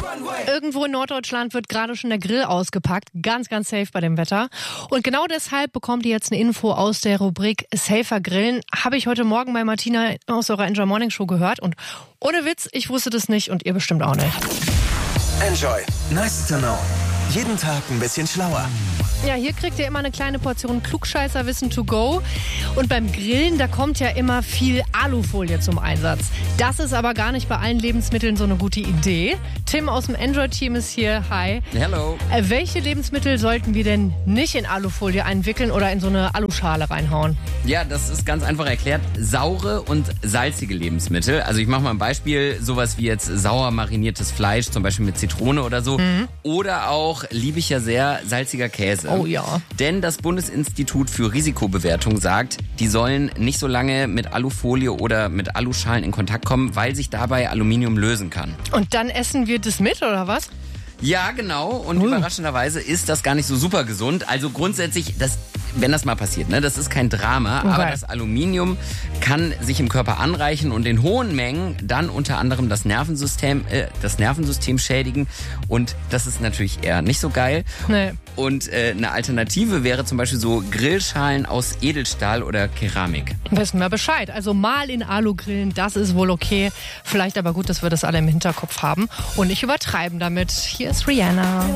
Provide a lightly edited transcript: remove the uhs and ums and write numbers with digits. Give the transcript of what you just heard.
Irgendwo in Norddeutschland wird gerade schon der Grill ausgepackt. Ganz, ganz safe bei dem Wetter. Und genau deshalb bekommt ihr jetzt eine Info aus der Rubrik Safer Grillen. Habe ich heute Morgen bei Martina aus eurer Enjoy Morning Show gehört. Und ohne Witz, ich wusste das nicht und ihr bestimmt auch nicht. Enjoy. Nice to know. Jeden Tag ein bisschen schlauer. Ja, hier kriegt ihr immer eine kleine Portion Klugscheißerwissen to go. Und beim Grillen, da kommt ja immer viel Alufolie zum Einsatz. Das ist aber gar nicht bei allen Lebensmitteln so eine gute Idee. Tim aus dem Enjoy-Team ist hier. Hi. Hello. Welche Lebensmittel sollten wir denn nicht in Alufolie einwickeln oder in so eine Aluschale reinhauen? Ja, das ist ganz einfach erklärt. Saure und salzige Lebensmittel. Also ich mache mal ein Beispiel. Sowas wie jetzt sauer mariniertes Fleisch, zum Beispiel mit Zitrone oder so. Oder auch, liebe ich ja sehr, salziger Käse. Oh ja. Denn das Bundesinstitut für Risikobewertung sagt, die sollen nicht so lange mit Alufolie oder mit Aluschalen in Kontakt kommen, weil sich dabei Aluminium lösen kann. Und dann essen wir das mit, oder was? Ja, genau. Und überraschenderweise ist das gar nicht so super gesund. Also grundsätzlich, wenn das mal passiert, ne, das ist kein Drama, Okay. aber das Aluminium kann sich im Körper anreichen und in hohen Mengen dann unter anderem das Nervensystem schädigen. Und das ist natürlich eher nicht so geil. Nee. Und eine Alternative wäre zum Beispiel so Grillschalen aus Edelstahl oder Keramik. Wissen wir Bescheid. Also mal in Alu grillen, das ist wohl okay. Vielleicht aber gut, dass wir das alle im Hinterkopf haben und nicht übertreiben damit. Hier ist Rihanna.